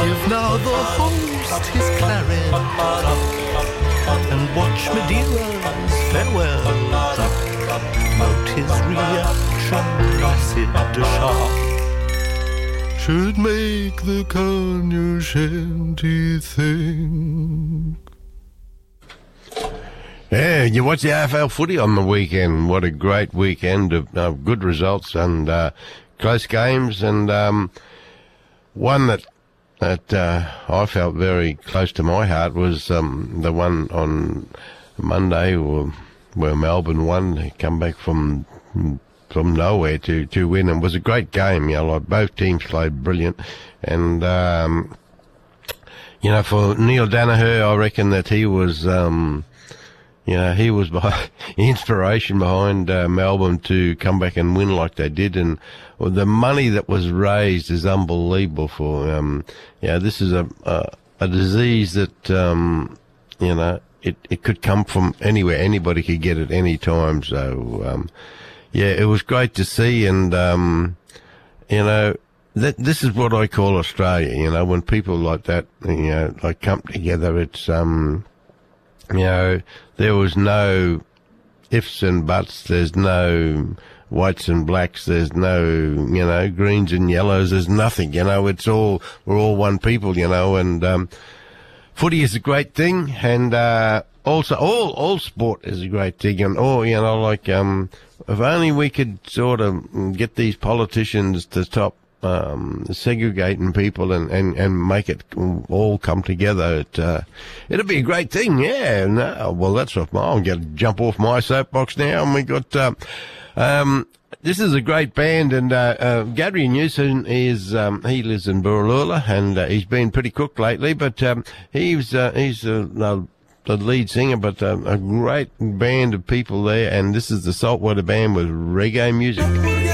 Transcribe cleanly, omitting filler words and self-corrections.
Give now the host his claret, and watch Madeira's farewell. Note his reaction, acid sharp, should make the cognoscenti think. Yeah, you watch the AFL footy on the weekend. What a great weekend of good results and close games, and one that I felt very close to my heart was the one on Monday where Melbourne won. They come back from nowhere to win, and it was a great game. You know, like both teams played brilliant, and you know, for Neil Danaher, I reckon that he was. You know, he was inspiration behind Melbourne to come back and win like they did, and the money that was raised is unbelievable. For yeah, this is a disease that you know, it could come from anywhere. Anybody could get it any time. So yeah, it was great to see, and you know, this is what I call Australia. You know, when people like that, you know, like come together, it's you know, there was no ifs and buts. There's no whites and blacks. There's no, you know, greens and yellows. There's nothing, you know. We're all one people, you know. And footy is a great thing, and also all sport is a great thing. And you know, like if only we could sort of get these politicians to stop segregating people and make it all come together. It'll be a great thing, yeah. No, well, that's what I'm going to jump off my soapbox now. And we got this is a great band, and Gary Newson is he lives in Burralula, and he's been pretty cooked lately, but he's the lead singer, but a great band of people there, and this is the Saltwater Band with reggae music.